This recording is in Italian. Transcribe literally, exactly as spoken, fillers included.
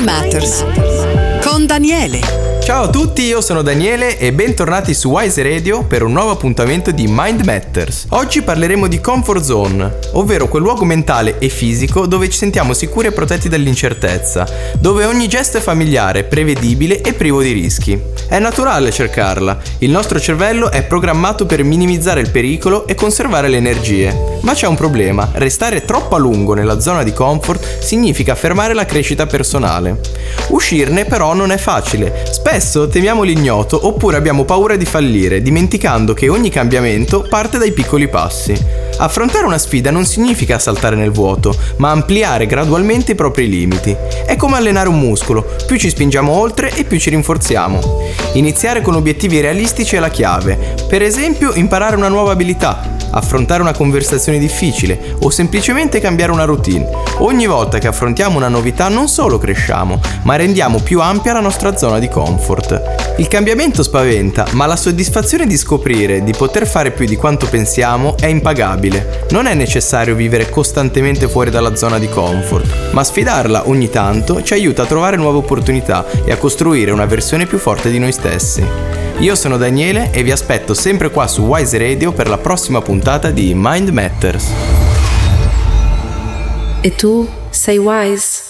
Matters con Daniele. Ciao a tutti, io sono Daniele e bentornati su Wise Radio per un nuovo appuntamento di Mind Matters. Oggi parleremo di comfort zone, ovvero quel luogo mentale e fisico dove ci sentiamo sicuri e protetti dall'incertezza, dove ogni gesto è familiare, prevedibile e privo di rischi. È naturale cercarla, il nostro cervello è programmato per minimizzare il pericolo e conservare le energie. Ma c'è un problema, restare troppo a lungo nella zona di comfort significa fermare la crescita personale. Uscirne però non è facile, spesso temiamo l'ignoto oppure abbiamo paura di fallire, dimenticando che ogni cambiamento parte dai piccoli passi. Affrontare una sfida non significa saltare nel vuoto, ma ampliare gradualmente i propri limiti. È come allenare un muscolo, più ci spingiamo oltre e più ci rinforziamo. Iniziare con obiettivi realistici è la chiave, per esempio imparare una nuova abilità, affrontare una conversazione difficile o semplicemente cambiare una routine. Ogni volta che affrontiamo una novità non solo cresciamo, ma rendiamo più ampia la nostra zona di comfort. Il cambiamento spaventa, ma la soddisfazione di scoprire di poter fare più di quanto pensiamo è impagabile. Non è necessario vivere costantemente fuori dalla zona di comfort, ma sfidarla ogni tanto ci aiuta a trovare nuove opportunità e a costruire una versione più forte di noi stessi. Io sono Daniele e vi aspetto sempre qua su Wise Radio per la prossima puntata di Mind Matters. E tu sei wise?